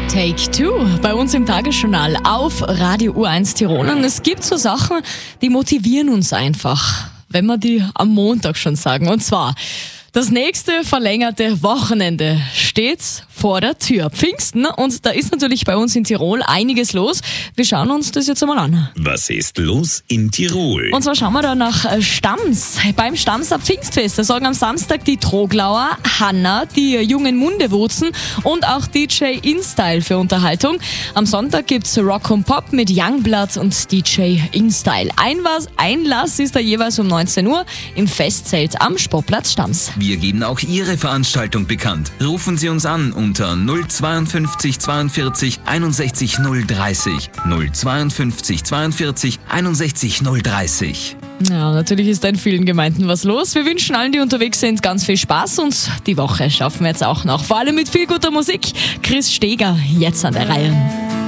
Take Two bei uns im Tagesjournal auf Radio U1 Tirol. Und es gibt so Sachen, die motivieren uns einfach, wenn wir die am Montag schon sagen. Und zwar, das nächste verlängerte Wochenende steht vor der Tür. Pfingsten, und da ist natürlich bei uns in Tirol einiges los. Wir schauen uns das jetzt einmal an. Was ist los in Tirol? Und zwar schauen wir da nach Stams. Beim Stamser Pfingstfest, da sorgen am Samstag die Troglauer, Hanna, die jungen Mundewurzen und auch DJ InStyle für Unterhaltung. Am Sonntag gibt's Rock und Pop mit Youngblood und DJ InStyle. Einlass ist da jeweils um 19 Uhr im Festzelt am Sportplatz Stams. Wir geben auch Ihre Veranstaltung bekannt. Rufen Sie uns an unter 052 42 61 030. 052 42 61 030. Ja, natürlich ist da in vielen Gemeinden was los. Wir wünschen allen, die unterwegs sind, ganz viel Spaß, und die Woche schaffen wir jetzt auch noch. Vor allem mit viel guter Musik. Chris Steger jetzt an der Reihe.